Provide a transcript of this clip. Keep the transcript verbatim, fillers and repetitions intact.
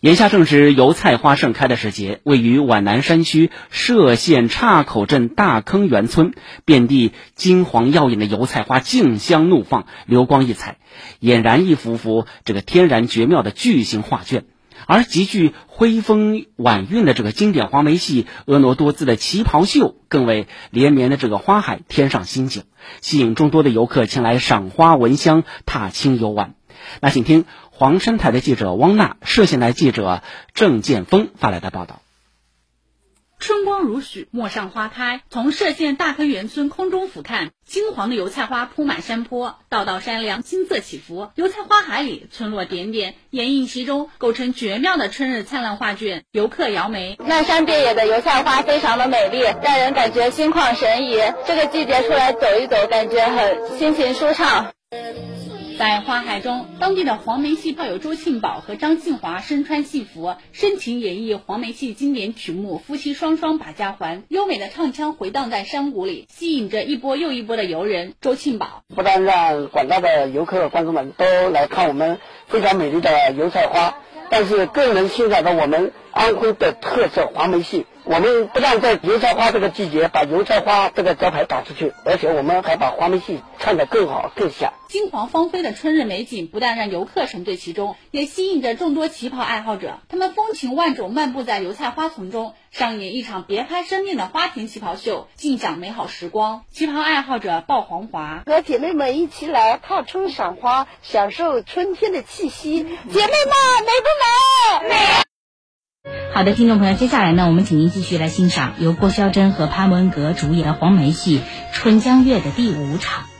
眼下正是油菜花盛开的时节，位于皖南山区歙县岔口镇大坑园村，遍地金黄耀眼的油菜花竞相怒放，流光溢彩，俨然一幅幅这个天然绝妙的巨型画卷。而极具徽风婉韵的这个经典黄梅戏婀娜多姿的旗袍秀，更为连绵的这个花海添上新景，吸引众多的游客前来赏花闻香，踏青游玩。那请听黄山台的记者汪娜、歙县台记者郑建峰发来的报道。 春光如许，陌上花开。从歙县大坑园村空中俯瞰，金黄的油菜花铺满山坡，道道山梁金色起伏，油菜花海里村落点点掩映其中，构成绝妙的春日灿烂画卷。游客姚梅： 漫山遍野的油菜花非常的美丽，让人感觉心旷神怡。这个季节出来走一走，感觉很心情舒畅。 在花海中，当地的黄梅戏炮友周庆宝和张庆华身穿戏服，深情演绎黄梅戏经典曲目《夫妻双双把家还》，优美的唱腔回荡在山谷里，吸引着一波又一波的游人。周庆宝： 不但让广大的游客观众们都来看我们非常美丽的油菜花，但是更能欣赏到我们安徽的特色黄梅戏。我们不但在油菜花这个季节把油菜花这个招牌打出去，而且我们还把黄梅戏唱得更好更响。 金黄芳菲的春日美景不但让游客沉醉其中，也吸引着众多旗袍爱好者。他们风情万种，漫步在油菜花丛中，上演一场别开生面的花田旗袍秀，尽享美好时光。旗袍爱好者鲍黄华： 和姐妹们一起来踏春赏花，享受春天的气息。姐妹们，美不美？美。 好的，听众朋友，接下来呢，我们请您继续来欣赏由郭霄珍和潘文革主演的黄梅戏《春江月》的第五场。